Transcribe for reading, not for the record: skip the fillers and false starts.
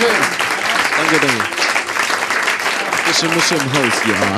Dankeschön. Danke, danke. Bisschen Musse im Hals, ja.